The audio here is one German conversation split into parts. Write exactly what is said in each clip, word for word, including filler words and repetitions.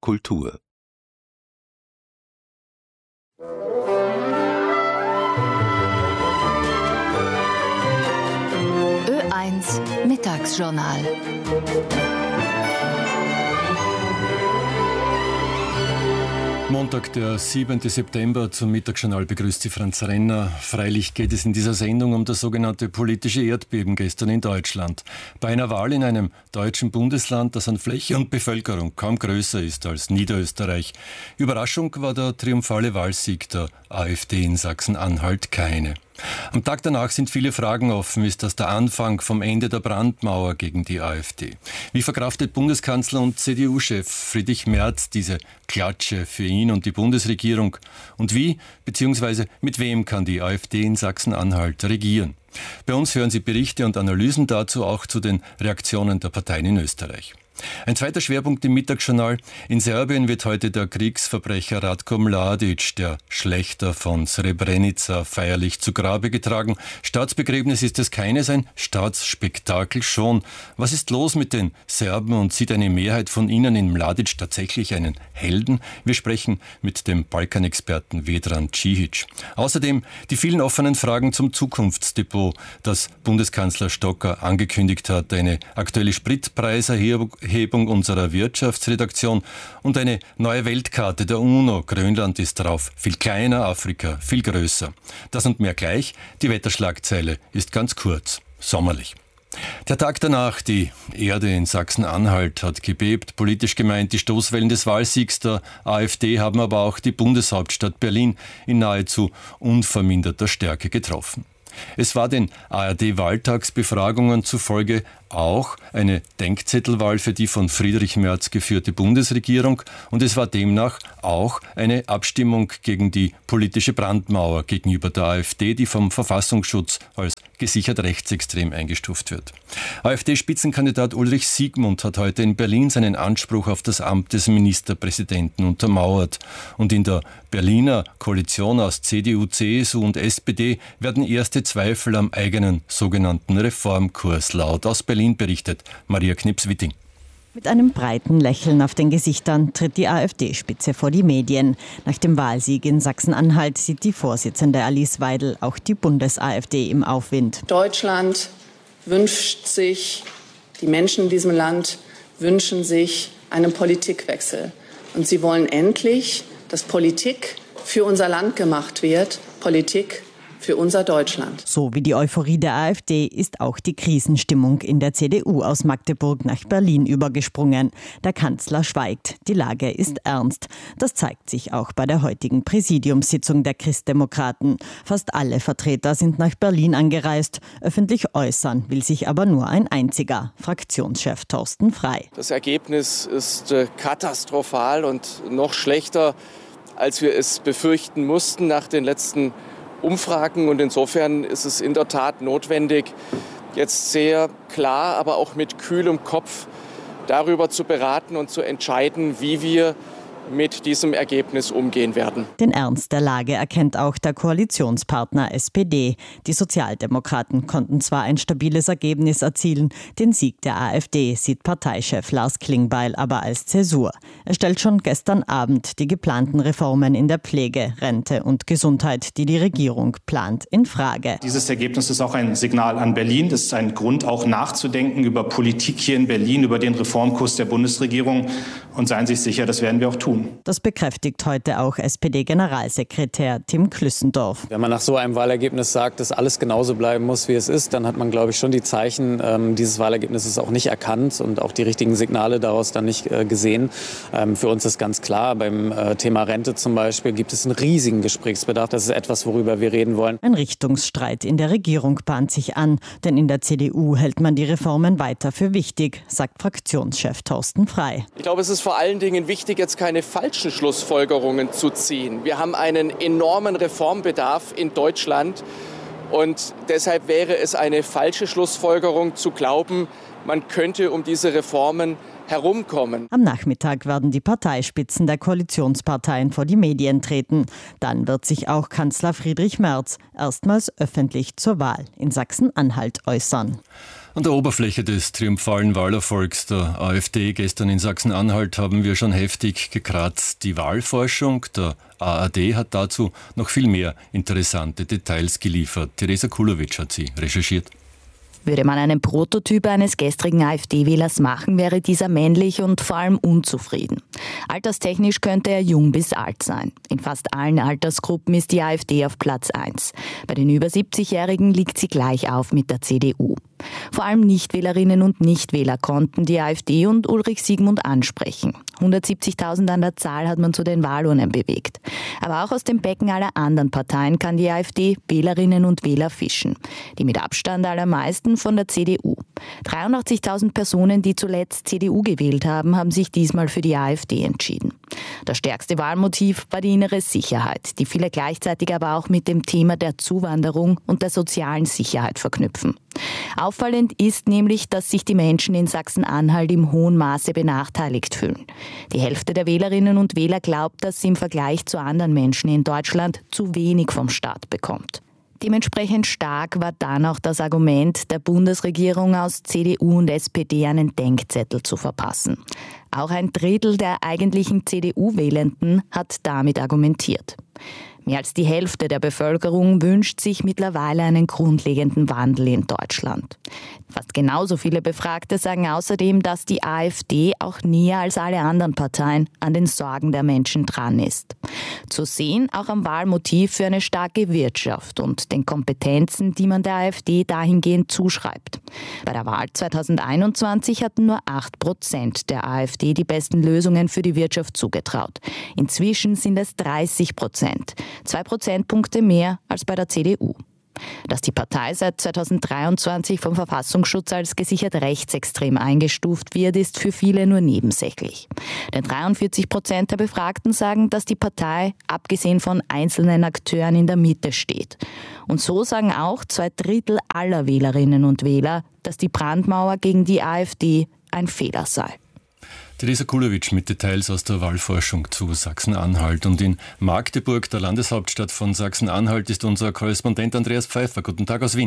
Kultur. Ö eins Mittagsjournal. Montag, der siebente September, zum Mittagsjournal begrüßt Sie Franz Renner. Freilich geht es in dieser Sendung um das sogenannte politische Erdbeben gestern in Deutschland. Bei einer Wahl in einem deutschen Bundesland, das an Fläche und Bevölkerung kaum größer ist als Niederösterreich. Überraschung war der triumphale Wahlsieg der AfD in Sachsen-Anhalt keine. Am Tag danach sind viele Fragen offen. Ist das der Anfang vom Ende der Brandmauer gegen die AfD? Wie verkraftet Bundeskanzler und C D U-Chef Friedrich Merz diese Klatsche für ihn und die Bundesregierung? Und wie bzw. mit wem kann die AfD in Sachsen-Anhalt regieren? Bei uns hören Sie Berichte und Analysen dazu, auch zu den Reaktionen der Parteien in Österreich. Ein zweiter Schwerpunkt im Mittagsjournal. In Serbien wird heute der Kriegsverbrecher Ratko Mladic, der Schlächter von Srebrenica, feierlich zu Grabe getragen. Staatsbegräbnis ist es keines, ein Staatsspektakel schon. Was ist los mit den Serben und sieht eine Mehrheit von ihnen in Mladic tatsächlich einen Helden? Wir sprechen mit dem Balkanexperten Vedran Cihic. Außerdem die vielen offenen Fragen zum Zukunftsdepot, das Bundeskanzler Stocker angekündigt hat, eine aktuelle Spritpreiserhebung Hebung unserer Wirtschaftsredaktion und eine neue Weltkarte der UNO. Grönland ist drauf, viel kleiner, Afrika viel größer. Das und mehr gleich. Die Wetterschlagzeile ist ganz kurz, sommerlich. Der Tag danach, die Erde in Sachsen-Anhalt hat gebebt. Politisch gemeint, die Stoßwellen des Wahlsiegs der AfD haben aber auch die Bundeshauptstadt Berlin in nahezu unverminderter Stärke getroffen. Es war den A R D-Wahltagsbefragungen zufolge auch eine Denkzettelwahl für die von Friedrich Merz geführte Bundesregierung und es war demnach auch eine Abstimmung gegen die politische Brandmauer gegenüber der AfD, die vom Verfassungsschutz als gesichert rechtsextrem eingestuft wird. AfD-Spitzenkandidat Ulrich Siegmund hat heute in Berlin seinen Anspruch auf das Amt des Ministerpräsidenten untermauert. Und in der Berliner Koalition aus C D U, C S U und S P D werden erste Zweifel am eigenen sogenannten Reformkurs laut. Aus Berlin berichtet Maria Knips-Witting. Mit einem breiten Lächeln auf den Gesichtern tritt die AfD-Spitze vor die Medien. Nach dem Wahlsieg in Sachsen-Anhalt sieht die Vorsitzende Alice Weidel auch die Bundes-AfD im Aufwind. Deutschland wünscht sich, die Menschen in diesem Land wünschen sich einen Politikwechsel. Und sie wollen endlich, dass Politik für unser Land gemacht wird, Politik für unser Deutschland. So wie die Euphorie der AfD ist auch die Krisenstimmung in der C D U aus Magdeburg nach Berlin übergesprungen. Der Kanzler schweigt. Die Lage ist ernst. Das zeigt sich auch bei der heutigen Präsidiumssitzung der Christdemokraten. Fast alle Vertreter sind nach Berlin angereist. Öffentlich äußern will sich aber nur ein einziger, Fraktionschef Thorsten Frey. Das Ergebnis ist katastrophal und noch schlechter, als wir es befürchten mussten nach den letzten Umfragen. Und insofern ist es in der Tat notwendig, jetzt sehr klar, aber auch mit kühlem Kopf darüber zu beraten und zu entscheiden, wie wir mit diesem Ergebnis umgehen werden. Den Ernst der Lage erkennt auch der Koalitionspartner S P D. Die Sozialdemokraten konnten zwar ein stabiles Ergebnis erzielen, den Sieg der AfD sieht Parteichef Lars Klingbeil aber als Zäsur. Er stellt schon gestern Abend die geplanten Reformen in der Pflege, Rente und Gesundheit, die die Regierung plant, in Frage. Dieses Ergebnis ist auch ein Signal an Berlin. Das ist ein Grund, auch nachzudenken über Politik hier in Berlin, über den Reformkurs der Bundesregierung. Und seien Sie sich sicher, das werden wir auch tun. Das bekräftigt heute auch S P D-Generalsekretär Tim Klüssendorf. Wenn man nach so einem Wahlergebnis sagt, dass alles genauso bleiben muss, wie es ist, dann hat man, glaube ich, schon die Zeichen ähm, dieses Wahlergebnisses auch nicht erkannt und auch die richtigen Signale daraus dann nicht äh, gesehen. Ähm, für uns ist ganz klar, beim äh, Thema Rente zum Beispiel gibt es einen riesigen Gesprächsbedarf. Das ist etwas, worüber wir reden wollen. Ein Richtungsstreit in der Regierung bahnt sich an, denn in der C D U hält man die Reformen weiter für wichtig, sagt Fraktionschef Thorsten Frey. Ich glaube, es ist vor allen Dingen wichtig, jetzt keine falschen Schlussfolgerungen zu ziehen. Wir haben einen enormen Reformbedarf in Deutschland und deshalb wäre es eine falsche Schlussfolgerung zu glauben, man könnte um diese Reformen herumkommen. Am Nachmittag werden die Parteispitzen der Koalitionsparteien vor die Medien treten. Dann wird sich auch Kanzler Friedrich Merz erstmals öffentlich zur Wahl in Sachsen-Anhalt äußern. An der Oberfläche des triumphalen Wahlerfolgs der AfD gestern in Sachsen-Anhalt haben wir schon heftig gekratzt. Die Wahlforschung der A R D hat dazu noch viel mehr interessante Details geliefert. Theresa Kulowitsch hat sie recherchiert. Würde man einen Prototyp eines gestrigen AfD-Wählers machen, wäre dieser männlich und vor allem unzufrieden. Alterstechnisch könnte er jung bis alt sein. In fast allen Altersgruppen ist die AfD auf Platz eins. Bei den über siebzigjährigen liegt sie gleich auf mit der C D U. Vor allem Nichtwählerinnen und Nichtwähler konnten die AfD und Ulrich Siegmund ansprechen. hundertsiebzigtausend an der Zahl hat man zu den Wahlurnen bewegt. Aber auch aus dem Becken aller anderen Parteien kann die AfD Wählerinnen und Wähler fischen. Die mit Abstand allermeisten von der C D U. dreiundachtzigtausend Personen, die zuletzt C D U gewählt haben, haben sich diesmal für die AfD entschieden. Das stärkste Wahlmotiv war die innere Sicherheit, die viele gleichzeitig aber auch mit dem Thema der Zuwanderung und der sozialen Sicherheit verknüpfen. Auffallend ist nämlich, dass sich die Menschen in Sachsen-Anhalt im hohen Maße benachteiligt fühlen. Die Hälfte der Wählerinnen und Wähler glaubt, dass sie im Vergleich zu anderen Menschen in Deutschland zu wenig vom Staat bekommt. Dementsprechend stark war dann auch das Argument der Bundesregierung aus C D U und S P D, einen Denkzettel zu verpassen. Auch ein Drittel der eigentlichen C D U-Wählenden hat damit argumentiert. Mehr als die Hälfte der Bevölkerung wünscht sich mittlerweile einen grundlegenden Wandel in Deutschland. Fast genauso viele Befragte sagen außerdem, dass die AfD auch näher als alle anderen Parteien an den Sorgen der Menschen dran ist. Zu sehen auch am Wahlmotiv für eine starke Wirtschaft und den Kompetenzen, die man der AfD dahingehend zuschreibt. Bei der Wahl zweitausendeinundzwanzig hatten nur acht Prozent der AfD die besten Lösungen für die Wirtschaft zugetraut. Inzwischen sind es dreißig Prozent. Zwei Prozentpunkte mehr als bei der C D U. Dass die Partei seit zweitausenddreiundzwanzig vom Verfassungsschutz als gesichert rechtsextrem eingestuft wird, ist für viele nur nebensächlich. Denn dreiundvierzig Prozent der Befragten sagen, dass die Partei, abgesehen von einzelnen Akteuren, in der Mitte steht. Und so sagen auch zwei Drittel aller Wählerinnen und Wähler, dass die Brandmauer gegen die AfD ein Fehler sei. Theresa Kulowitsch mit Details aus der Wahlforschung zu Sachsen-Anhalt. Und in Magdeburg, der Landeshauptstadt von Sachsen-Anhalt, ist unser Korrespondent Andreas Pfeiffer. Guten Tag aus Wien.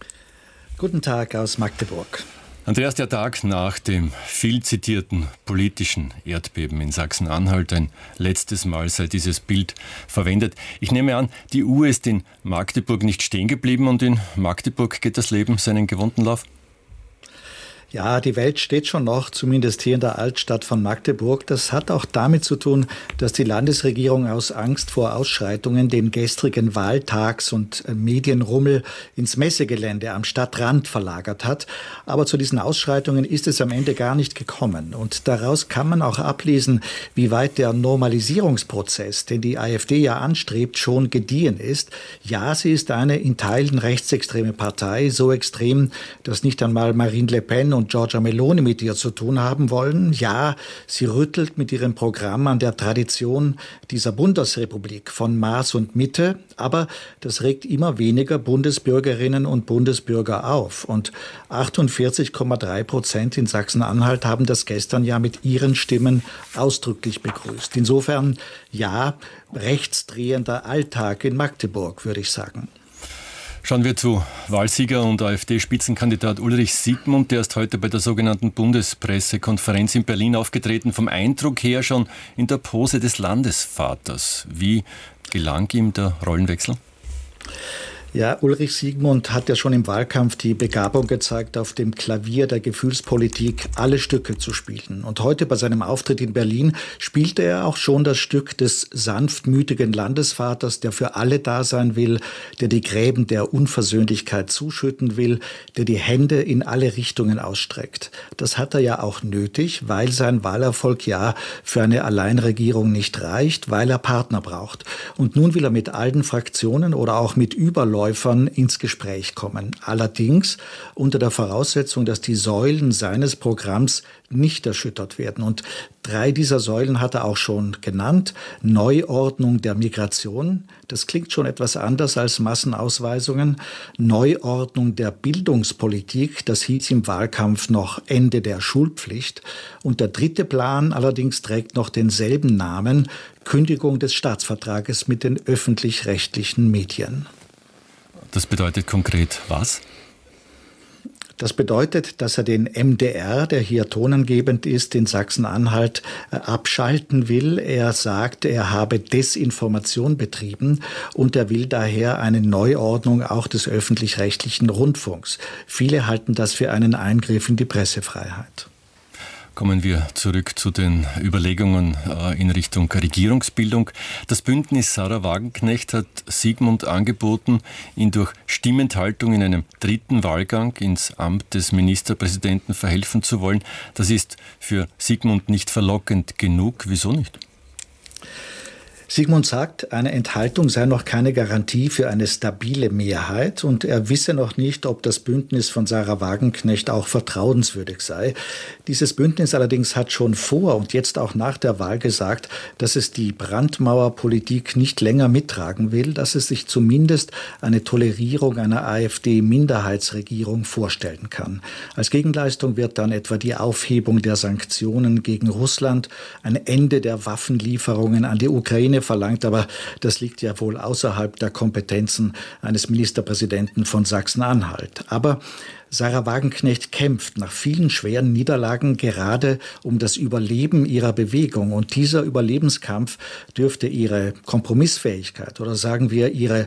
Guten Tag aus Magdeburg. Andreas, der Tag nach dem viel zitierten politischen Erdbeben in Sachsen-Anhalt, ein letztes Mal sei dieses Bild verwendet. Ich nehme an, die Uhr ist in Magdeburg nicht stehen geblieben und in Magdeburg geht das Leben seinen gewohnten Lauf? Ja, die Welt steht schon noch, zumindest hier in der Altstadt von Magdeburg. Das hat auch damit zu tun, dass die Landesregierung aus Angst vor Ausschreitungen den gestrigen Wahltags- und Medienrummel ins Messegelände am Stadtrand verlagert hat. Aber zu diesen Ausschreitungen ist es am Ende gar nicht gekommen. Und daraus kann man auch ablesen, wie weit der Normalisierungsprozess, den die AfD ja anstrebt, schon gediehen ist. Ja, sie ist eine in Teilen rechtsextreme Partei, so extrem, dass nicht einmal Marine Le Pen und Giorgia Meloni mit ihr zu tun haben wollen. Ja, sie rüttelt mit ihrem Programm an der Tradition dieser Bundesrepublik von Maß und Mitte, aber das regt immer weniger Bundesbürgerinnen und Bundesbürger auf. Und achtundvierzig Komma drei Prozent in Sachsen-Anhalt haben das gestern ja mit ihren Stimmen ausdrücklich begrüßt. Insofern, ja, rechtsdrehender Alltag in Magdeburg, würde ich sagen. Schauen wir zu Wahlsieger und AfD-Spitzenkandidat Ulrich Siegmund. Der ist heute bei der sogenannten Bundespressekonferenz in Berlin aufgetreten. Vom Eindruck her schon in der Pose des Landesvaters. Wie gelang ihm der Rollenwechsel? Ja, Ulrich Siegmund hat ja schon im Wahlkampf die Begabung gezeigt, auf dem Klavier der Gefühlspolitik alle Stücke zu spielen. Und heute bei seinem Auftritt in Berlin spielte er auch schon das Stück des sanftmütigen Landesvaters, der für alle da sein will, der die Gräben der Unversöhnlichkeit zuschütten will, der die Hände in alle Richtungen ausstreckt. Das hat er ja auch nötig, weil sein Wahlerfolg ja für eine Alleinregierung nicht reicht, weil er Partner braucht. Und nun will er mit allen Fraktionen oder auch mit Überläufern ins Gespräch kommen. Allerdings unter der Voraussetzung, dass die Säulen seines Programms nicht erschüttert werden. Und drei dieser Säulen hat er auch schon genannt. Neuordnung der Migration, das klingt schon etwas anders als Massenausweisungen. Neuordnung der Bildungspolitik, das hieß im Wahlkampf noch Ende der Schulpflicht. Und der dritte Plan allerdings trägt noch denselben Namen, Kündigung des Staatsvertrages mit den öffentlich-rechtlichen Medien. Das bedeutet konkret was? Das bedeutet, dass er den M D R, der hier tonangebend ist, in Sachsen-Anhalt äh, abschalten will. Er sagt, er habe Desinformation betrieben und er will daher eine Neuordnung auch des öffentlich-rechtlichen Rundfunks. Viele halten das für einen Eingriff in die Pressefreiheit. Kommen wir zurück zu den Überlegungen äh, in Richtung Regierungsbildung. Das Bündnis Sarah Wagenknecht hat Sigmund angeboten, ihn durch Stimmenthaltung in einem dritten Wahlgang ins Amt des Ministerpräsidenten verhelfen zu wollen. Das ist für Sigmund nicht verlockend genug. Wieso nicht? Sigmund sagt, eine Enthaltung sei noch keine Garantie für eine stabile Mehrheit und er wisse noch nicht, ob das Bündnis von Sarah Wagenknecht auch vertrauenswürdig sei. Dieses Bündnis allerdings hat schon vor und jetzt auch nach der Wahl gesagt, dass es die Brandmauerpolitik nicht länger mittragen will, dass es sich zumindest eine Tolerierung einer AfD-Minderheitsregierung vorstellen kann. Als Gegenleistung wird dann etwa die Aufhebung der Sanktionen gegen Russland, ein Ende der Waffenlieferungen an die Ukraine verlangt, aber das liegt ja wohl außerhalb der Kompetenzen eines Ministerpräsidenten von Sachsen-Anhalt. Aber Sarah Wagenknecht kämpft nach vielen schweren Niederlagen gerade um das Überleben ihrer Bewegung. Und dieser Überlebenskampf dürfte ihre Kompromissfähigkeit oder sagen wir ihre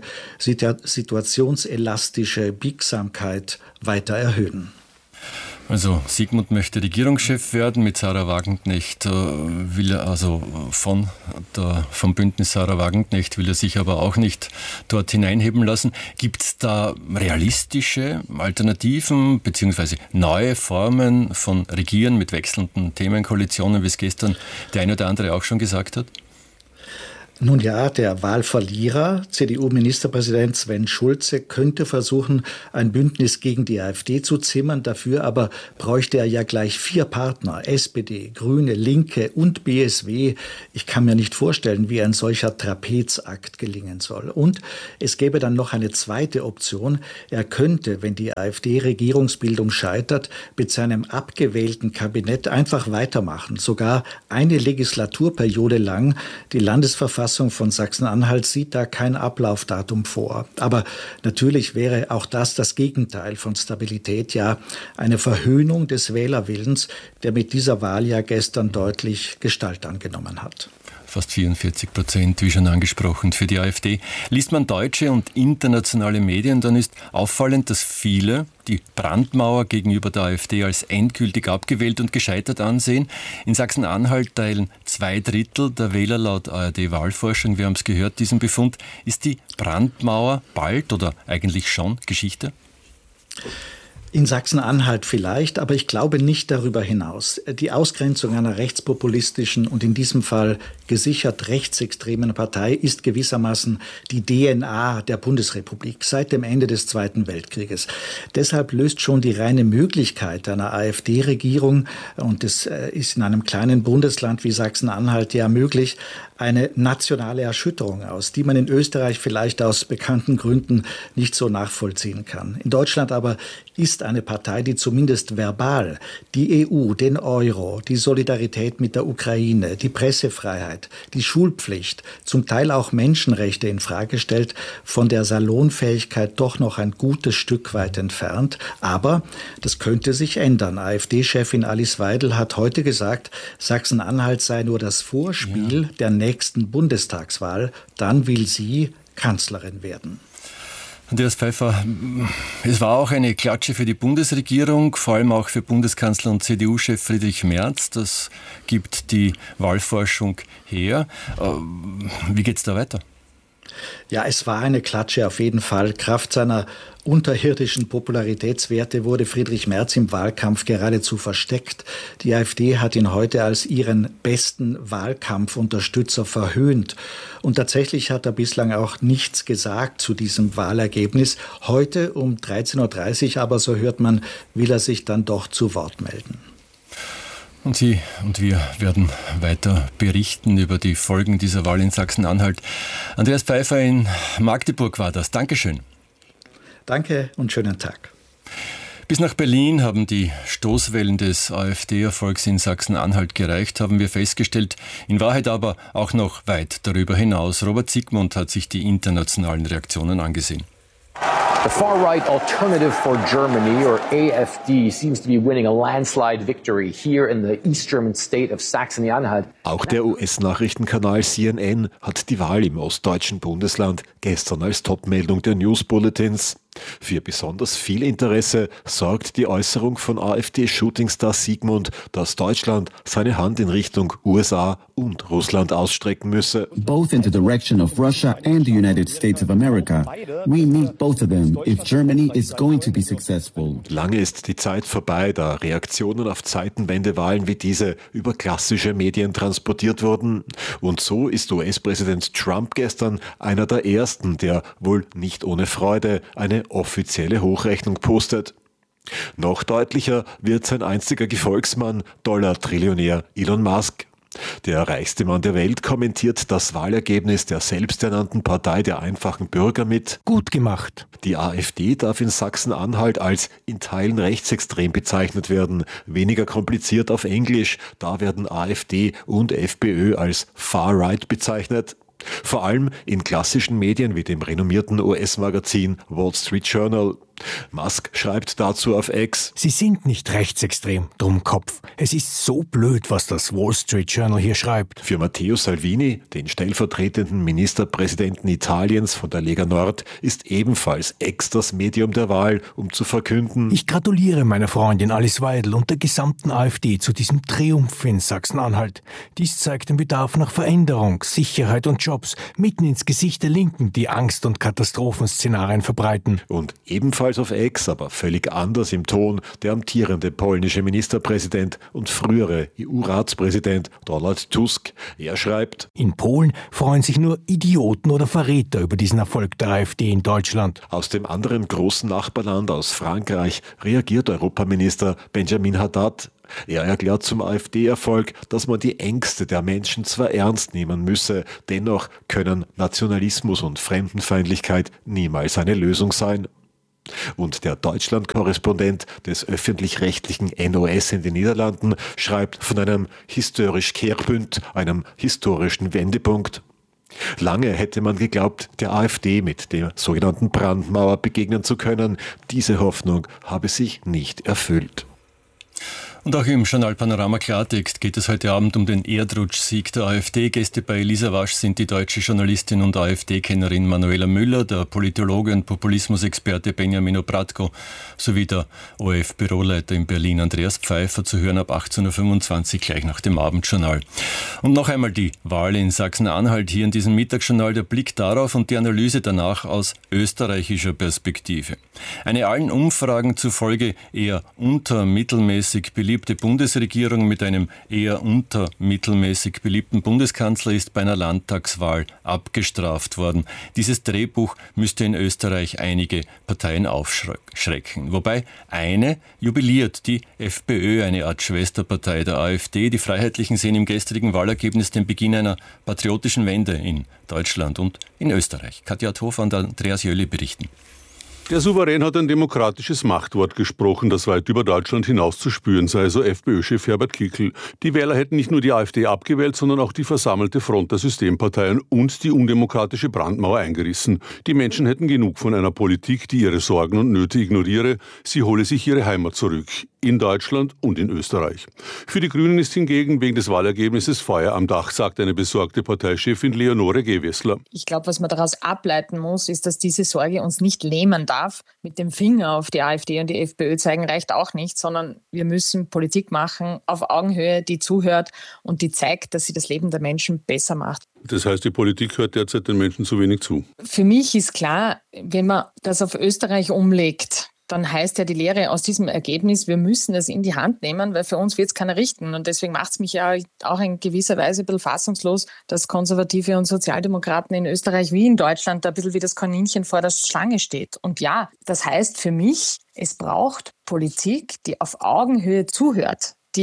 situationselastische Biegsamkeit weiter erhöhen. Also Sigmund möchte Regierungschef werden, mit Sarah Wagenknecht äh, will er, also von der, vom Bündnis Sarah Wagenknecht will er sich aber auch nicht dort hineinheben lassen. Gibt es da realistische Alternativen beziehungsweise neue Formen von Regieren mit wechselnden Themenkoalitionen, wie es gestern der eine oder andere auch schon gesagt hat? Nun ja, der Wahlverlierer, C D U-Ministerpräsident Sven Schulze, könnte versuchen, ein Bündnis gegen die AfD zu zimmern. Dafür aber bräuchte er ja gleich vier Partner, S P D, Grüne, Linke und B S W. Ich kann mir nicht vorstellen, wie ein solcher Trapezakt gelingen soll. Und es gäbe dann noch eine zweite Option. Er könnte, wenn die AfD-Regierungsbildung scheitert, mit seinem abgewählten Kabinett einfach weitermachen. Sogar eine Legislaturperiode lang. Die Landesverfassung von Sachsen-Anhalt sieht da kein Ablaufdatum vor. Aber natürlich wäre auch das das Gegenteil von Stabilität, ja eine Verhöhnung des Wählerwillens, der mit dieser Wahl ja gestern deutlich Gestalt angenommen hat. Fast vierundvierzig Prozent, wie schon angesprochen, für die AfD. Liest man deutsche und internationale Medien, dann ist auffallend, dass viele die Brandmauer gegenüber der AfD als endgültig abgewählt und gescheitert ansehen. In Sachsen-Anhalt teilen zwei Drittel der Wähler laut A R D-Wahlforschung, wir haben es gehört, diesen Befund. Ist die Brandmauer bald oder eigentlich schon Geschichte? In Sachsen-Anhalt vielleicht, aber ich glaube nicht darüber hinaus. Die Ausgrenzung einer rechtspopulistischen und in diesem Fall gesichert rechtsextremen Partei ist gewissermaßen die D N A der Bundesrepublik seit dem Ende des Zweiten Weltkrieges. Deshalb löst schon die reine Möglichkeit einer AfD-Regierung, und das ist in einem kleinen Bundesland wie Sachsen-Anhalt ja möglich, eine nationale Erschütterung aus, die man in Österreich vielleicht aus bekannten Gründen nicht so nachvollziehen kann. In Deutschland aber ist eine Partei, die zumindest verbal die E U, den Euro, die Solidarität mit der Ukraine, die Pressefreiheit, die Schulpflicht, zum Teil auch Menschenrechte in Frage stellt, von der Salonfähigkeit doch noch ein gutes Stück weit entfernt. Aber das könnte sich ändern. AfD-Chefin Alice Weidel hat heute gesagt, Sachsen-Anhalt sei nur das Vorspiel ja. der nächsten Bundestagswahl. Dann will sie Kanzlerin werden. Andreas Pfeiffer, es war auch eine Klatsche für die Bundesregierung, vor allem auch für Bundeskanzler und C D U-Chef Friedrich Merz. Das gibt die Wahlforschung her. Wie geht's da weiter? Ja, es war eine Klatsche auf jeden Fall. Kraft seiner unterirdischen Popularitätswerte wurde Friedrich Merz im Wahlkampf geradezu versteckt. Die AfD hat ihn heute als ihren besten Wahlkampfunterstützer verhöhnt. Und tatsächlich hat er bislang auch nichts gesagt zu diesem Wahlergebnis. Heute um dreizehn Uhr dreißig, aber so hört man, will er sich dann doch zu Wort melden. Und Sie und wir werden weiter berichten über die Folgen dieser Wahl in Sachsen-Anhalt. Andreas Pfeiffer in Magdeburg war das. Dankeschön. Danke und schönen Tag. Bis nach Berlin haben die Stoßwellen des AfD-Erfolgs in Sachsen-Anhalt gereicht, haben wir festgestellt. In Wahrheit aber auch noch weit darüber hinaus. Robert Sigmund hat sich die internationalen Reaktionen angesehen. The far-right Alternative for Germany, or A F D, seems to be winning a landslide victory here in the East German state of Saxony-Anhalt. Auch der U S-Nachrichtenkanal C N N hat die Wahl im ostdeutschen Bundesland gestern als Topmeldung der News-Bulletins. Für besonders viel Interesse sorgt die Äußerung von AfD-Shootingstar Sigmund, dass Deutschland seine Hand in Richtung U S A und Russland ausstrecken müsse. Both in the direction of Russia and the United States of America. We need both of them if Germany is going to be successful. Lange ist die Zeit vorbei, da Reaktionen auf Zeitenwendewahlen wie diese über klassische Medien transportiert wurden. Und so ist U S-Präsident Trump gestern einer der ersten, der wohl nicht ohne Freude eine offizielle Hochrechnung postet. Noch deutlicher wird sein einziger Gefolgsmann, Dollar-Trillionär Elon Musk. Der reichste Mann der Welt kommentiert das Wahlergebnis der selbsternannten Partei der einfachen Bürger mit: Gut gemacht. Die AfD darf in Sachsen-Anhalt als in Teilen rechtsextrem bezeichnet werden. Weniger kompliziert auf Englisch, da werden AfD und FPÖ als Far-Right bezeichnet. Vor allem in klassischen Medien wie dem renommierten U S-Magazin Wall Street Journal. Musk schreibt dazu auf X: Sie sind nicht rechtsextrem, Dummkopf. Es ist so blöd, was das Wall Street Journal hier schreibt. Für Matteo Salvini, den stellvertretenden Ministerpräsidenten Italiens von der Lega Nord, ist ebenfalls X das Medium der Wahl, um zu verkünden: Ich gratuliere meiner Freundin Alice Weidel und der gesamten AfD zu diesem Triumph in Sachsen-Anhalt. Dies zeigt den Bedarf nach Veränderung, Sicherheit und Jobs, mitten ins Gesicht der Linken, die Angst- und Katastrophenszenarien verbreiten. Und ebenfalls auf X, aber völlig anders im Ton, der amtierende polnische Ministerpräsident und frühere E U-Ratspräsident Donald Tusk. Er schreibt: In Polen freuen sich nur Idioten oder Verräter über diesen Erfolg der AfD in Deutschland. Aus dem anderen großen Nachbarland, aus Frankreich, reagiert Europaminister Benjamin Haddad. Er erklärt zum AfD-Erfolg, dass man die Ängste der Menschen zwar ernst nehmen müsse, dennoch können Nationalismus und Fremdenfeindlichkeit niemals eine Lösung sein. Und der Deutschland-Korrespondent des öffentlich-rechtlichen N O S in den Niederlanden schreibt von einem historisch Kehrpunkt, einem historischen Wendepunkt. Lange hätte man geglaubt, der AfD mit der sogenannten Brandmauer begegnen zu können. Diese Hoffnung habe sich nicht erfüllt. Und auch im Journal Panorama Klartext geht es heute Abend um den Erdrutschsieg der AfD. Gäste bei Elisa Wasch sind die deutsche Journalistin und AfD-Kennerin Manuela Müller, der Politologe und Populismusexperte Benjamin Obratko sowie der O R F-Büroleiter in Berlin Andreas Pfeiffer, zu hören ab achtzehn Uhr fünfundzwanzig gleich nach dem Abendjournal. Und noch einmal die Wahl in Sachsen-Anhalt hier in diesem Mittagsjournal, der Blick darauf und die Analyse danach aus österreichischer Perspektive. Eine allen Umfragen zufolge eher untermittelmäßig beliebte Bundesregierung mit einem eher untermittelmäßig beliebten Bundeskanzler ist bei einer Landtagswahl abgestraft worden. Dieses Drehbuch müsste in Österreich einige Parteien aufschrecken. Wobei eine jubiliert, die FPÖ, eine Art Schwesterpartei der AfD. Die Freiheitlichen sehen im gestrigen Wahlergebnis den Beginn einer patriotischen Wende in Deutschland und in Österreich. Katja Thofer und Andreas Jöli berichten. Der Souverän hat ein demokratisches Machtwort gesprochen, das weit über Deutschland hinaus zu spüren sei, so FPÖ-Chef Herbert Kickl. Die Wähler hätten nicht nur die AfD abgewählt, sondern auch die versammelte Front der Systemparteien und die undemokratische Brandmauer eingerissen. Die Menschen hätten genug von einer Politik, die ihre Sorgen und Nöte ignoriere. Sie hole sich ihre Heimat zurück. In Deutschland und in Österreich. Für die Grünen ist hingegen wegen des Wahlergebnisses Feuer am Dach, sagt eine besorgte Parteichefin Leonore Gewessler. Ich glaube, was man daraus ableiten muss, ist, dass diese Sorge uns nicht lähmen darf. Mit dem Finger auf die AfD und die FPÖ zeigen reicht auch nicht, sondern wir müssen Politik machen auf Augenhöhe, die zuhört und die zeigt, dass sie das Leben der Menschen besser macht. Das heißt, die Politik hört derzeit den Menschen zu wenig zu. Für mich ist klar, wenn man das auf Österreich umlegt, dann heißt ja die Lehre aus diesem Ergebnis, wir müssen es in die Hand nehmen, weil für uns wird es keiner richten. Und deswegen macht es mich ja auch in gewisser Weise ein bisschen fassungslos, dass Konservative und Sozialdemokraten in Österreich wie in Deutschland da ein bisschen wie das Kaninchen vor der Schlange steht. Und ja, das heißt für mich, es braucht Politik, die auf Augenhöhe zuhört, die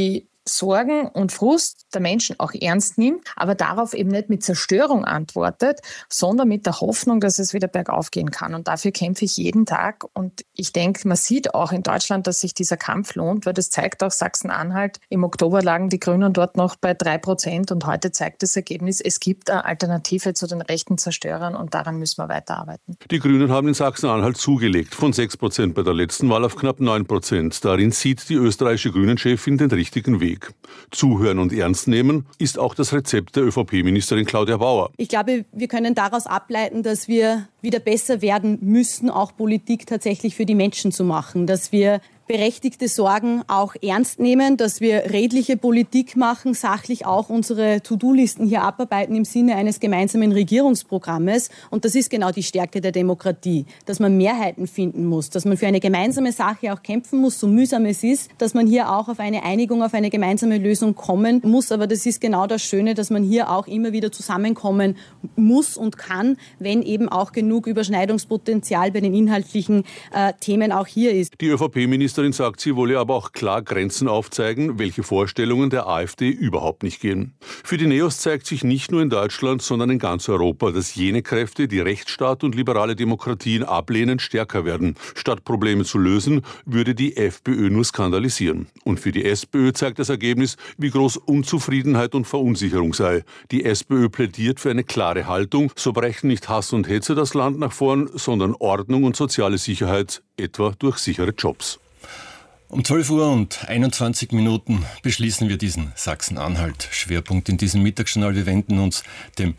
Sorgen und Frust der Menschen auch ernst nimmt, aber darauf eben nicht mit Zerstörung antwortet, sondern mit der Hoffnung, dass es wieder bergauf gehen kann. Und dafür kämpfe ich jeden Tag. Und ich denke, man sieht auch in Deutschland, dass sich dieser Kampf lohnt, weil das zeigt auch Sachsen-Anhalt. Im Oktober lagen die Grünen dort noch bei drei Prozent und heute zeigt das Ergebnis, es gibt eine Alternative zu den rechten Zerstörern und daran müssen wir weiterarbeiten. Die Grünen haben in Sachsen-Anhalt zugelegt, von sechs Prozent bei der letzten Wahl auf knapp neun Prozent. Darin sieht die österreichische Grünen-Chefin den richtigen Weg. Zuhören und ernst nehmen ist auch das Rezept der ÖVP-Ministerin Claudia Bauer. Ich glaube, wir können daraus ableiten, dass wir wieder besser werden müssen, auch Politik tatsächlich für die Menschen zu machen, dass wir berechtigte Sorgen auch ernst nehmen, dass wir redliche Politik machen, sachlich auch unsere To-Do-Listen hier abarbeiten im Sinne eines gemeinsamen Regierungsprogrammes. Und das ist genau die Stärke der Demokratie, dass man Mehrheiten finden muss, dass man für eine gemeinsame Sache auch kämpfen muss, so mühsam es ist, dass man hier auch auf eine Einigung, auf eine gemeinsame Lösung kommen muss. Aber das ist genau das Schöne, dass man hier auch immer wieder zusammenkommen muss und kann, wenn eben auch genug Überschneidungspotenzial bei den inhaltlichen äh, Themen auch hier ist. Die ÖVP-Ministerin sagt, sie wolle aber auch klar Grenzen aufzeigen, welche Vorstellungen der AfD überhaupt nicht gehen. Für die Neos zeigt sich nicht nur in Deutschland, sondern in ganz Europa, dass jene Kräfte, die Rechtsstaat und liberale Demokratien ablehnen, stärker werden. Statt Probleme zu lösen, würde die FPÖ nur skandalisieren. Und für die SPÖ zeigt das Ergebnis, wie groß Unzufriedenheit und Verunsicherung sei. Die SPÖ plädiert für eine klare Haltung, so brächten nicht Hass und Hetze das Land nach vorn, sondern Ordnung und soziale Sicherheit, etwa durch sichere Jobs. Um zwölf Uhr und einundzwanzig Minuten beschließen wir diesen Sachsen-Anhalt-Schwerpunkt in diesem Mittagsjournal. Wir wenden uns dem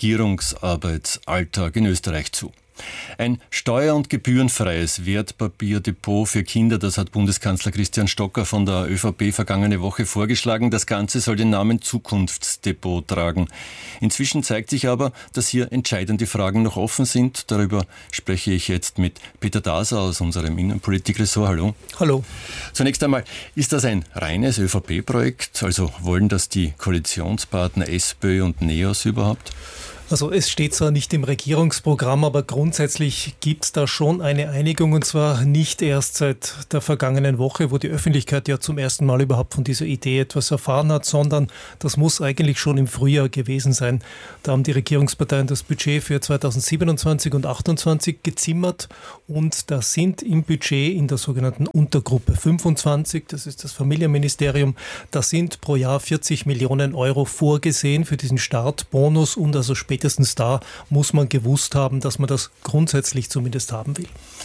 Regierungsarbeitsalltag in Österreich zu. Ein steuer- und gebührenfreies Wertpapierdepot für Kinder, das hat Bundeskanzler Christian Stocker von der ÖVP vergangene Woche vorgeschlagen. Das Ganze soll den Namen Zukunftsdepot tragen. Inzwischen zeigt sich aber, dass hier entscheidende Fragen noch offen sind. Darüber spreche ich jetzt mit Peter Daser aus unserem Innenpolitikressort. Hallo. Hallo. Zunächst einmal, ist das ein reines ÖVP-Projekt? Also wollen das die Koalitionspartner SPÖ und Neos überhaupt? Also es steht zwar nicht im Regierungsprogramm, aber grundsätzlich gibt es da schon eine Einigung, und zwar nicht erst seit der vergangenen Woche, wo die Öffentlichkeit ja zum ersten Mal überhaupt von dieser Idee etwas erfahren hat, sondern das muss eigentlich schon im Frühjahr gewesen sein. Da haben die Regierungsparteien das Budget für zweitausendsiebenundzwanzig und achtundzwanzig gezimmert und da sind im Budget in der sogenannten Untergruppe fünfundzwanzig, das ist das Familienministerium, da sind pro Jahr vierzig Millionen Euro vorgesehen für diesen Startbonus und also später Spätestens da muss man gewusst haben, dass man das grundsätzlich zumindest haben will.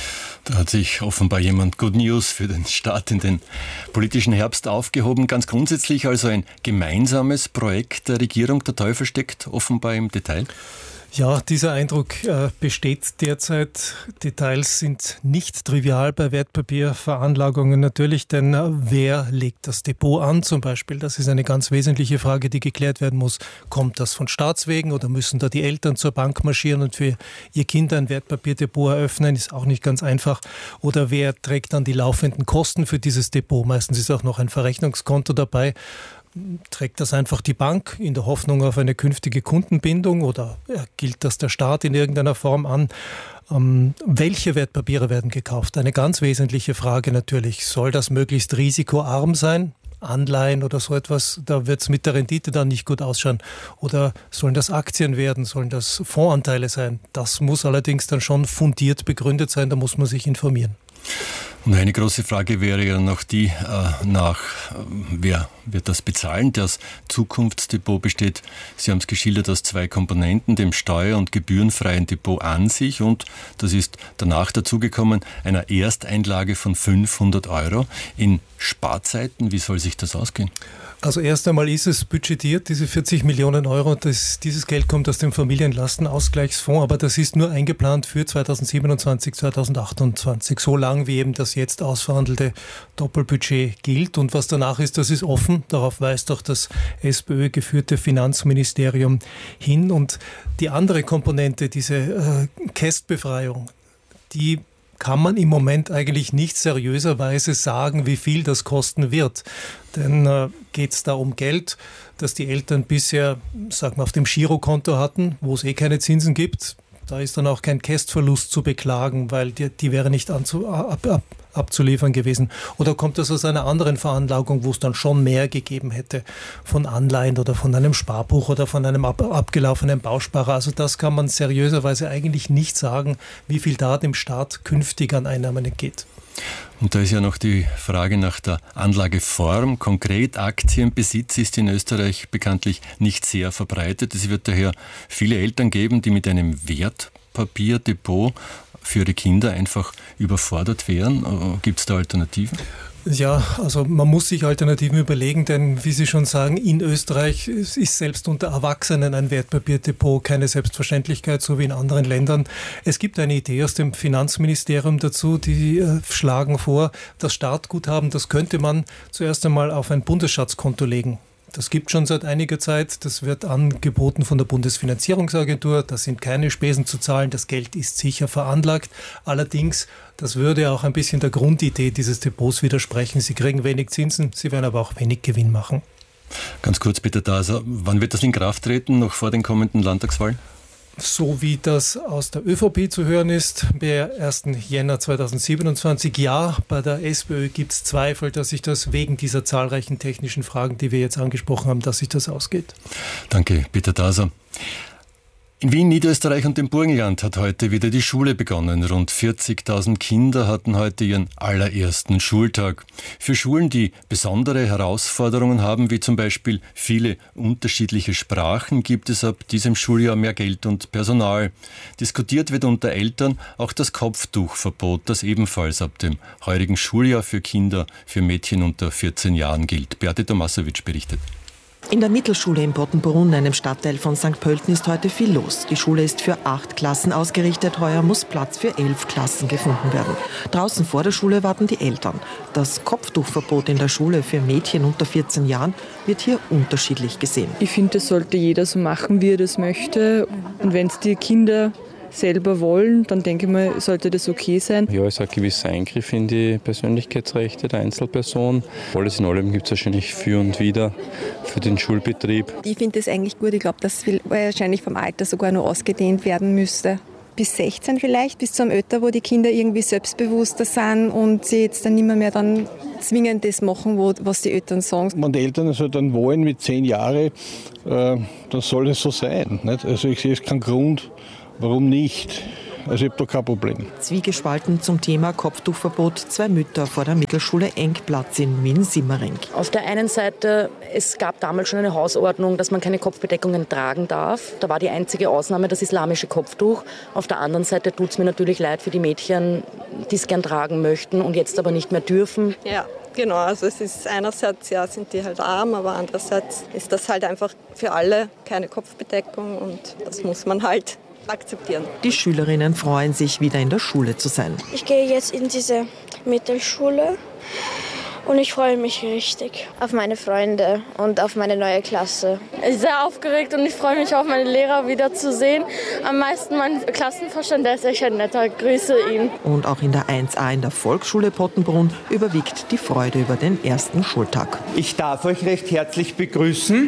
Da hat sich offenbar jemand Good News für den Start in den politischen Herbst aufgehoben. Ganz grundsätzlich also ein gemeinsames Projekt der Regierung. Der Teufel steckt offenbar im Detail. Ja, dieser Eindruck äh, besteht derzeit. Details sind nicht trivial bei Wertpapierveranlagungen natürlich, denn äh, wer legt das Depot an zum Beispiel? Das ist eine ganz wesentliche Frage, die geklärt werden muss. Kommt das von Staatswegen oder müssen da die Eltern zur Bank marschieren und für ihr Kind ein Wertpapierdepot eröffnen? Ist auch nicht ganz einfach. Oder wer trägt dann die laufenden Kosten für dieses Depot? Meistens ist auch noch ein Verrechnungskonto dabei. Trägt das einfach die Bank in der Hoffnung auf eine künftige Kundenbindung oder ja, gilt das der Staat in irgendeiner Form an? Ähm, welche Wertpapiere werden gekauft? Eine ganz wesentliche Frage natürlich. Soll das möglichst risikoarm sein? Anleihen oder so etwas, da wird es mit der Rendite dann nicht gut ausschauen. Oder sollen das Aktien werden? Sollen das Fondsanteile sein? Das muss allerdings dann schon fundiert begründet sein, da muss man sich informieren. Und eine große Frage wäre ja noch die äh, nach, äh, wer wird das bezahlen? Das Zukunftsdepot besteht, Sie haben es geschildert, aus zwei Komponenten, dem steuer- und gebührenfreien Depot an sich und, das ist danach dazugekommen, einer Ersteinlage von fünfhundert Euro. In Sparzeiten, wie soll sich das ausgehen? Also erst einmal ist es budgetiert, diese vierzig Millionen Euro. Das, dieses Geld kommt aus dem Familienlastenausgleichsfonds, aber das ist nur eingeplant für zweitausendsiebenundzwanzig, zweitausendachtundzwanzig, so lang wie eben das jetzt ausverhandelte Doppelbudget gilt. Und was danach ist, das ist offen. Darauf weist auch das SPÖ-geführte Finanzministerium hin. Und die andere Komponente, diese äh, Kästbefreiung, die kann man im Moment eigentlich nicht seriöserweise sagen, wie viel das kosten wird. Denn äh, geht es da um Geld, das die Eltern bisher, sagen wir, auf dem Girokonto hatten, wo es eh keine Zinsen gibt. Da ist dann auch kein Kästverlust zu beklagen, weil die, die wäre nicht anzu, ab, ab, abzuliefern gewesen? Oder kommt das aus einer anderen Veranlagung, wo es dann schon mehr gegeben hätte von Anleihen oder von einem Sparbuch oder von einem ab, abgelaufenen Bausparer? Also das kann man seriöserweise eigentlich nicht sagen, wie viel da dem Staat künftig an Einnahmen entgeht. Und da ist ja noch die Frage nach der Anlageform. Konkret Aktienbesitz ist in Österreich bekanntlich nicht sehr verbreitet. Es wird daher viele Eltern geben, die mit einem Wertpapierdepot für ihre Kinder einfach überfordert wären. Gibt es da Alternativen? Ja, also man muss sich Alternativen überlegen, denn wie Sie schon sagen, in Österreich ist selbst unter Erwachsenen ein Wertpapierdepot keine Selbstverständlichkeit, so wie in anderen Ländern. Es gibt eine Idee aus dem Finanzministerium dazu, die äh, schlagen vor, das Startguthaben, das könnte man zuerst einmal auf ein Bundesschatzkonto legen. Das gibt schon seit einiger Zeit. Das wird angeboten von der Bundesfinanzierungsagentur. Da sind keine Spesen zu zahlen. Das Geld ist sicher veranlagt. Allerdings, das würde auch ein bisschen der Grundidee dieses Depots widersprechen. Sie kriegen wenig Zinsen, sie werden aber auch wenig Gewinn machen. Ganz kurz bitte da. Also, wann wird das in Kraft treten, noch vor den kommenden Landtagswahlen? So wie das aus der ÖVP zu hören ist, per ersten Jänner zweitausendsiebenundzwanzig. Ja, bei der SPÖ gibt es Zweifel, dass sich das wegen dieser zahlreichen technischen Fragen, die wir jetzt angesprochen haben, dass sich das ausgeht. Danke, Peter Daser. In Wien, Niederösterreich und dem Burgenland hat heute wieder die Schule begonnen. Rund vierzigtausend Kinder hatten heute ihren allerersten Schultag. Für Schulen, die besondere Herausforderungen haben, wie zum Beispiel viele unterschiedliche Sprachen, gibt es ab diesem Schuljahr mehr Geld und Personal. Diskutiert wird unter Eltern auch das Kopftuchverbot, das ebenfalls ab dem heurigen Schuljahr für Kinder, für Mädchen unter vierzehn Jahren gilt. Beate Tomasowitsch berichtet. In der Mittelschule in Boddenbrunn, einem Stadtteil von Sankt Pölten, ist heute viel los. Die Schule ist für acht Klassen ausgerichtet. Heuer muss Platz für elf Klassen gefunden werden. Draußen vor der Schule warten die Eltern. Das Kopftuchverbot in der Schule für Mädchen unter vierzehn Jahren wird hier unterschiedlich gesehen. Ich finde, das sollte jeder so machen, wie er das möchte. Und wenn es die Kinder selber wollen, dann denke ich mal, sollte das okay sein. Ja, es ist ein gewisser Eingriff in die Persönlichkeitsrechte der Einzelperson. Alles in allem gibt es wahrscheinlich für und wider für den Schulbetrieb. Ich finde das eigentlich gut. Ich glaube, dass es wahrscheinlich vom Alter sogar noch ausgedehnt werden müsste. Bis sechzehn vielleicht, bis zum Alter, wo die Kinder irgendwie selbstbewusster sind und sie jetzt dann nicht mehr, mehr dann zwingend das machen, wo, was die Eltern sagen. Wenn die Eltern also dann wollen mit zehn Jahren, äh, dann soll es so sein. Nicht? Also ich sehe es keinen Grund, warum nicht? Also ich habe da kein Problem. Zwiegespalten zum Thema Kopftuchverbot zwei Mütter vor der Mittelschule Engplatz in Wien-Simmering. Auf der einen Seite, es gab damals schon eine Hausordnung, dass man keine Kopfbedeckungen tragen darf. Da war die einzige Ausnahme das islamische Kopftuch. Auf der anderen Seite tut es mir natürlich leid für die Mädchen, die es gern tragen möchten und jetzt aber nicht mehr dürfen. Ja. Genau, also es ist einerseits, ja, sind die halt arm, aber andererseits ist das halt einfach für alle keine Kopfbedeckung und das muss man halt akzeptieren. Die Schülerinnen freuen sich, wieder in der Schule zu sein. Ich gehe jetzt in diese Mittelschule und ich freue mich richtig auf meine Freunde und auf meine neue Klasse. Ich bin sehr aufgeregt und ich freue mich auch, meine Lehrer wiederzusehen. Am meisten mein Klassenvorstand, der ist echt ein netter. Grüße ihn. Und auch in der eins a in der Volksschule Boddenbrunn überwiegt die Freude über den ersten Schultag. Ich darf euch recht herzlich begrüßen.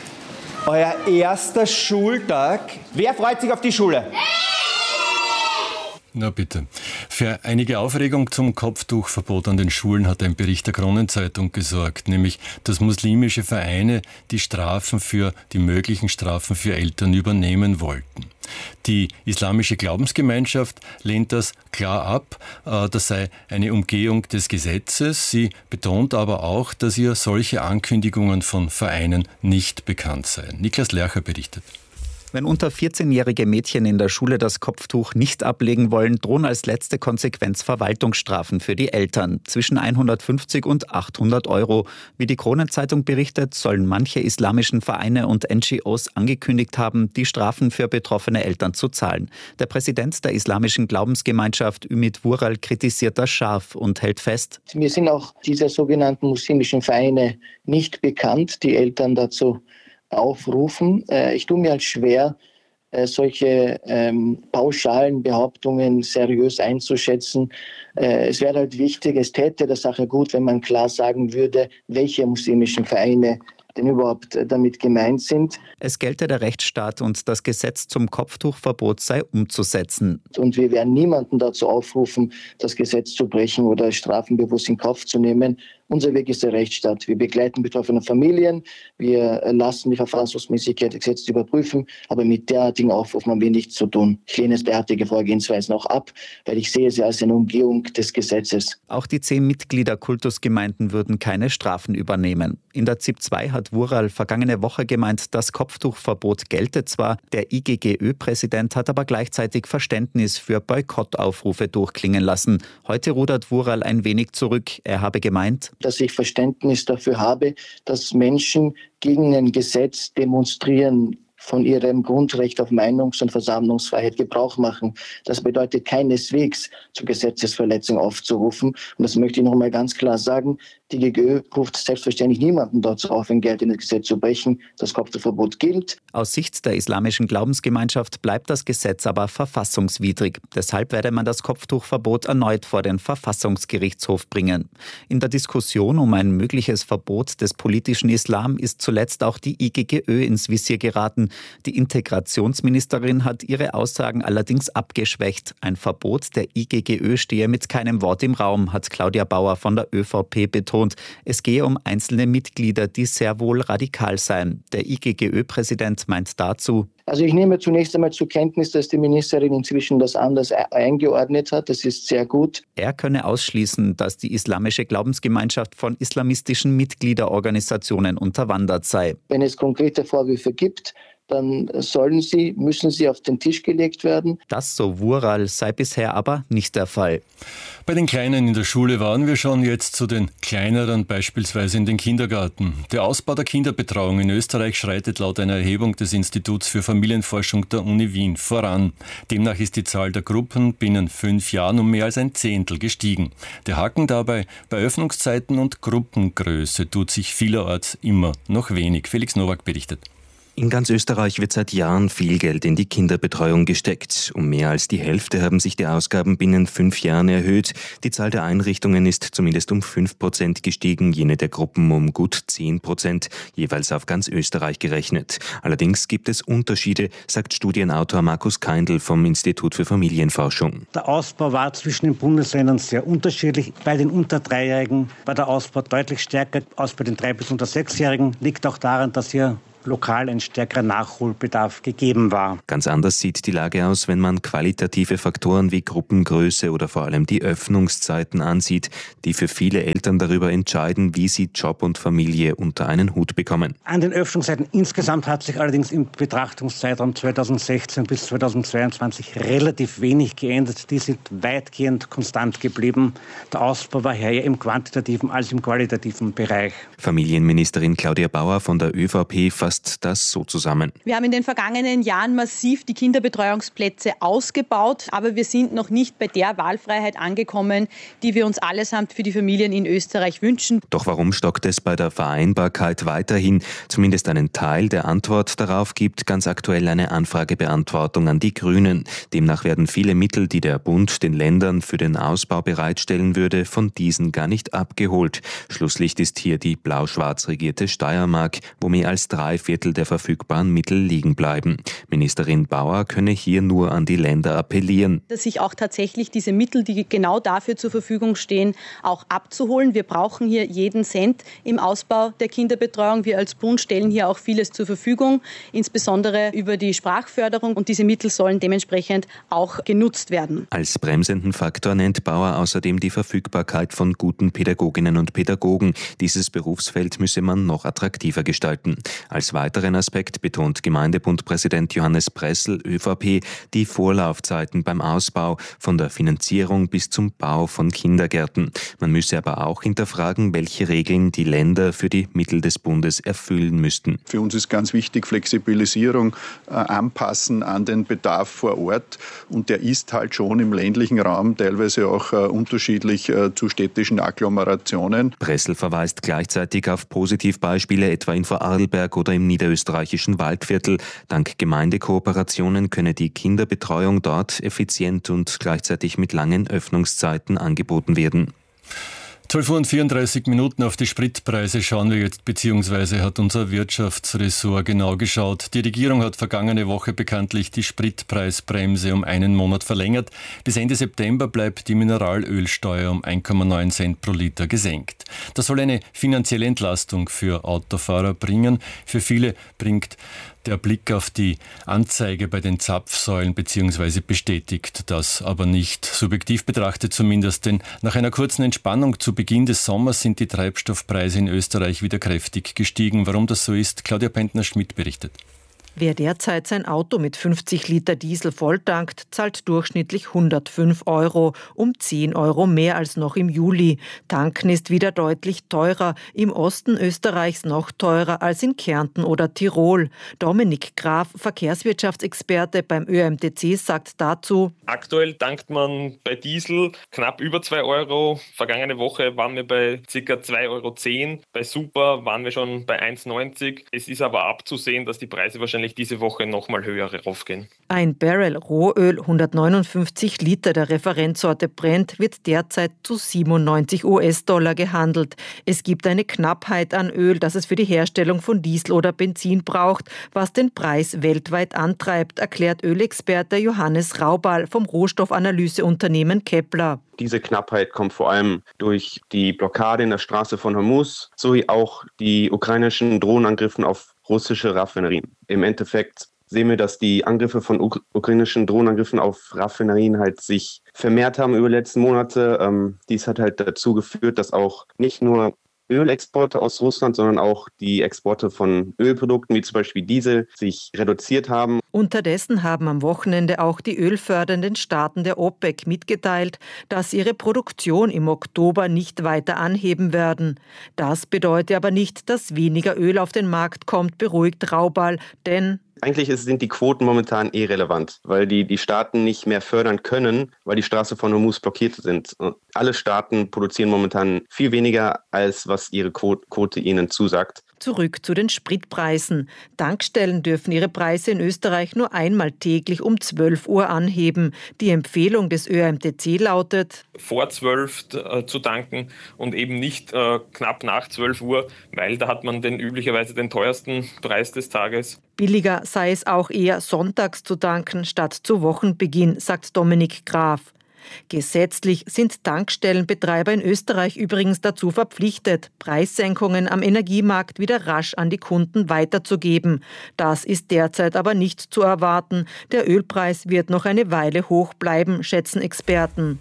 Euer erster Schultag. Wer freut sich auf die Schule? Na bitte. Für einige Aufregung zum Kopftuchverbot an den Schulen hat ein Bericht der Kronenzeitung gesorgt, nämlich dass muslimische Vereine die Strafen für die möglichen Strafen für Eltern übernehmen wollten. Die islamische Glaubensgemeinschaft lehnt das klar ab, das sei eine Umgehung des Gesetzes. Sie betont aber auch, dass ihr solche Ankündigungen von Vereinen nicht bekannt seien. Niklas Lercher berichtet. Wenn unter vierzehnjährige Mädchen in der Schule das Kopftuch nicht ablegen wollen, drohen als letzte Konsequenz Verwaltungsstrafen für die Eltern. Zwischen hundertfünfzig und achthundert Euro. Wie die Kronenzeitung berichtet, sollen manche islamischen Vereine und N G Os angekündigt haben, die Strafen für betroffene Eltern zu zahlen. Der Präsident der islamischen Glaubensgemeinschaft, Ümit Vural, kritisiert das scharf und hält fest: Mir sind auch diese sogenannten muslimischen Vereine nicht bekannt, die Eltern dazu aufrufen. Ich tue mir halt schwer, solche ähm, pauschalen Behauptungen seriös einzuschätzen. Es wäre halt wichtig, es täte der Sache gut, wenn man klar sagen würde, welche muslimischen Vereine denn überhaupt damit gemeint sind. Es gelte der Rechtsstaat und das Gesetz zum Kopftuchverbot sei umzusetzen. Und wir werden niemanden dazu aufrufen, das Gesetz zu brechen oder Strafen bewusst in Kauf zu nehmen. Unser Weg ist der Rechtsstaat. Wir begleiten betroffene Familien, wir lassen die Verfassungsmäßigkeit des Gesetzes überprüfen, aber mit derartigen Aufrufen haben wir nichts zu tun. Ich lehne derartige Vorgehensweisen auch ab, weil ich sehe sie als eine Umgehung des Gesetzes. Auch die zehn Mitglieder Kultusgemeinden würden keine Strafen übernehmen. In der Z I P zwei hat Vural vergangene Woche gemeint, das Kopftuchverbot gelte zwar, der I G G Ö-Präsident hat aber gleichzeitig Verständnis für Boykottaufrufe durchklingen lassen. Heute rudert Vural ein wenig zurück. Er habe gemeint, dass ich Verständnis dafür habe, dass Menschen gegen ein Gesetz demonstrieren, von ihrem Grundrecht auf Meinungs- und Versammlungsfreiheit Gebrauch machen. Das bedeutet keineswegs, zur Gesetzesverletzung aufzurufen. Und das möchte ich noch einmal ganz klar sagen. Die G G Ö ruft selbstverständlich niemanden dazu auf, ein geltendes Gesetz zu brechen. Das Kopftuchverbot gilt. Aus Sicht der islamischen Glaubensgemeinschaft bleibt das Gesetz aber verfassungswidrig. Deshalb werde man das Kopftuchverbot erneut vor den Verfassungsgerichtshof bringen. In der Diskussion um ein mögliches Verbot des politischen Islam ist zuletzt auch die I G G Ö ins Visier geraten. Die Integrationsministerin hat ihre Aussagen allerdings abgeschwächt. Ein Verbot der I G G Ö stehe mit keinem Wort im Raum, hat Claudia Bauer von der Ö V P betont. Es gehe um einzelne Mitglieder, die sehr wohl radikal seien. Der I G G Ö-Präsident meint dazu: Also ich nehme zunächst einmal zur Kenntnis, dass die Ministerin inzwischen das anders eingeordnet hat. Das ist sehr gut. Er könne ausschließen, dass die islamische Glaubensgemeinschaft von islamistischen Mitgliederorganisationen unterwandert sei. Wenn es konkrete Vorwürfe gibt, dann sollen sie, müssen sie auf den Tisch gelegt werden. Das, so Vural, sei bisher aber nicht der Fall. Bei den Kleinen in der Schule waren wir schon, jetzt zu den kleineren, beispielsweise in den Kindergarten. Der Ausbau der Kinderbetreuung in Österreich schreitet laut einer Erhebung des Instituts für Familienforschung der Uni Wien voran. Demnach ist die Zahl der Gruppen binnen fünf Jahren um mehr als ein Zehntel gestiegen. Der Haken dabei: bei Öffnungszeiten und Gruppengröße tut sich vielerorts immer noch wenig. Felix Nowak berichtet. In ganz Österreich wird seit Jahren viel Geld in die Kinderbetreuung gesteckt. Um mehr als die Hälfte haben sich die Ausgaben binnen fünf Jahren erhöht. Die Zahl der Einrichtungen ist zumindest um fünf Prozent gestiegen, jene der Gruppen um gut zehn Prozent, jeweils auf ganz Österreich gerechnet. Allerdings gibt es Unterschiede, sagt Studienautor Markus Keindl vom Institut für Familienforschung. Der Ausbau war zwischen den Bundesländern sehr unterschiedlich. Bei den unter Dreijährigen war der Ausbau deutlich stärker als bei den drei bis unter Sechsjährigen. Liegt auch daran, dass hier lokal ein stärkerer Nachholbedarf gegeben war. Ganz anders sieht die Lage aus, wenn man qualitative Faktoren wie Gruppengröße oder vor allem die Öffnungszeiten ansieht, die für viele Eltern darüber entscheiden, wie sie Job und Familie unter einen Hut bekommen. An den Öffnungszeiten insgesamt hat sich allerdings im Betrachtungszeitraum zweitausendsechzehn bis zweitausendzweiundzwanzig relativ wenig geändert. Die sind weitgehend konstant geblieben. Der Ausbau war hier im quantitativen als im qualitativen Bereich. Familienministerin Claudia Bauer von der Ö V P fasst das so zusammen. Wir haben in den vergangenen Jahren massiv die Kinderbetreuungsplätze ausgebaut, aber wir sind noch nicht bei der Wahlfreiheit angekommen, die wir uns allesamt für die Familien in Österreich wünschen. Doch warum stockt es bei der Vereinbarkeit weiterhin? Zumindest einen Teil der Antwort darauf gibt ganz aktuell eine Anfragebeantwortung an die Grünen. Demnach werden viele Mittel, die der Bund den Ländern für den Ausbau bereitstellen würde, von diesen gar nicht abgeholt. Schlusslicht ist hier die blau-schwarz regierte Steiermark, wo mehr als drei Viertel der verfügbaren Mittel liegen bleiben. Ministerin Bauer könne hier nur an die Länder appellieren. Dass sich auch tatsächlich diese Mittel, die genau dafür zur Verfügung stehen, auch abzuholen. Wir brauchen hier jeden Cent im Ausbau der Kinderbetreuung. Wir als Bund stellen hier auch vieles zur Verfügung, insbesondere über die Sprachförderung, und diese Mittel sollen dementsprechend auch genutzt werden. Als bremsenden Faktor nennt Bauer außerdem die Verfügbarkeit von guten Pädagoginnen und Pädagogen. Dieses Berufsfeld müsse man noch attraktiver gestalten. Als weiteren Aspekt betont Gemeindebundpräsident Johannes Pressel, Ö V P, die Vorlaufzeiten beim Ausbau, von der Finanzierung bis zum Bau von Kindergärten. Man müsse aber auch hinterfragen, welche Regeln die Länder für die Mittel des Bundes erfüllen müssten. Für uns ist ganz wichtig Flexibilisierung, äh, anpassen an den Bedarf vor Ort. Und der ist halt schon im ländlichen Raum teilweise auch äh, unterschiedlich äh, zu städtischen Agglomerationen. Pressel verweist gleichzeitig auf Positivbeispiele, etwa in Vorarlberg oder im niederösterreichischen Waldviertel. Dank Gemeindekooperationen könne die Kinderbetreuung dort effizient und gleichzeitig mit langen Öffnungszeiten angeboten werden. zwölf Uhr und vierunddreißig Minuten. Auf die Spritpreise schauen wir jetzt, beziehungsweise hat unser Wirtschaftsressort genau geschaut. Die Regierung hat vergangene Woche bekanntlich die Spritpreisbremse um einen Monat verlängert. Bis Ende September bleibt die Mineralölsteuer um eins Komma neun Cent pro Liter gesenkt. Das soll eine finanzielle Entlastung für Autofahrer bringen. Für viele bringt der Blick auf die Anzeige bei den Zapfsäulen bzw. bestätigt das aber nicht, subjektiv betrachtet zumindest, denn nach einer kurzen Entspannung zu Beginn des Sommers sind die Treibstoffpreise in Österreich wieder kräftig gestiegen. Warum das so ist, Claudia Pentner-Schmidt berichtet. Wer derzeit sein Auto mit fünfzig Liter Diesel volltankt, zahlt durchschnittlich hundertfünf Euro, um zehn Euro mehr als noch im Juli. Tanken ist wieder deutlich teurer, im Osten Österreichs noch teurer als in Kärnten oder Tirol. Dominik Graf, Verkehrswirtschaftsexperte beim Ö M T C, sagt dazu: Aktuell tankt man bei Diesel knapp über zwei Euro. Vergangene Woche waren wir bei ca. zwei Euro zehn. Bei Super waren wir schon bei eins neunzig. Es ist aber abzusehen, dass die Preise wahrscheinlich diese Woche nochmal höher raufgehen. Ein Barrel Rohöl, hundertneunundfünfzig Liter der Referenzsorte Brent, wird derzeit zu siebenundneunzig US-Dollar gehandelt. Es gibt eine Knappheit an Öl, das es für die Herstellung von Diesel oder Benzin braucht, was den Preis weltweit antreibt, erklärt Ölexperte Johannes Raubal vom Rohstoffanalyseunternehmen Kepler. Diese Knappheit kommt vor allem durch die Blockade in der Straße von Hormuz sowie auch die ukrainischen Drohnenangriffen auf russische Raffinerien. Im Endeffekt sehen wir, dass die Angriffe von uk- ukrainischen Drohnenangriffen auf Raffinerien halt sich vermehrt haben über die letzten Monate. Ähm, dies hat halt dazu geführt, dass auch nicht nur Ölexporte aus Russland, sondern auch die Exporte von Ölprodukten wie zum Beispiel Diesel sich reduziert haben. Unterdessen haben am Wochenende auch die ölfördernden Staaten der OPEC mitgeteilt, dass sie ihre Produktion im Oktober nicht weiter anheben werden. Das bedeutet aber nicht, dass weniger Öl auf den Markt kommt, beruhigt Raubal, denn eigentlich sind die Quoten momentan irrelevant, weil die, die Staaten nicht mehr fördern können, weil die Straße von Hormuz blockiert sind. Alle Staaten produzieren momentan viel weniger, als was ihre Quote ihnen zusagt. Zurück zu den Spritpreisen. Tankstellen dürfen ihre Preise in Österreich nur einmal täglich um zwölf Uhr anheben. Die Empfehlung des Ö M T C lautet: vor zwölf äh, zu tanken und eben nicht äh, knapp nach zwölf Uhr, weil da hat man den üblicherweise den teuersten Preis des Tages. Billiger sei es auch eher sonntags zu tanken statt zu Wochenbeginn, sagt Dominik Graf. Gesetzlich sind Tankstellenbetreiber in Österreich übrigens dazu verpflichtet, Preissenkungen am Energiemarkt wieder rasch an die Kunden weiterzugeben. Das ist derzeit aber nicht zu erwarten. Der Ölpreis wird noch eine Weile hoch bleiben, schätzen Experten.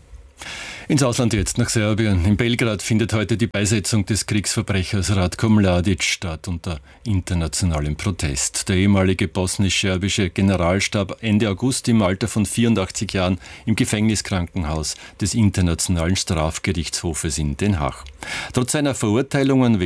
Ins Ausland jetzt, nach Serbien. In Belgrad findet heute die Beisetzung des Kriegsverbrechers Ratko Mladic statt unter internationalem Protest. Der ehemalige bosnisch-serbische General starb Ende August im Alter von vierundachtzig Jahren im Gefängniskrankenhaus des Internationalen Strafgerichtshofes in Den Haag. Trotz seiner Verurteilungen